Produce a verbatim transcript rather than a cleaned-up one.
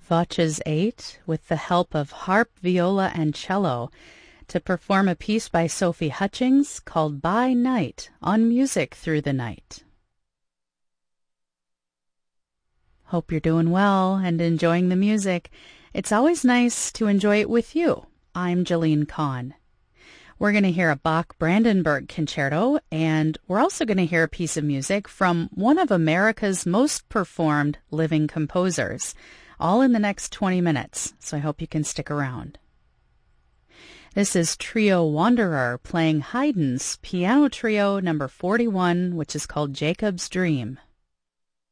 Voces eight, with the help of harp, viola, and cello, to perform a piece by Sophie Hutchings called By Night on Music Through the Night. Hope you're doing well and enjoying the music. It's always nice to enjoy it with you. I'm Jolene Kahn. We're going to hear a Bach-Brandenburg concerto, and we're also going to hear a piece of music from one of America's most performed living composers, all in the next twenty minutes, so I hope you can stick around. This is Trio Wanderer playing Haydn's Piano Trio number forty-one, which is called Jacob's Dream.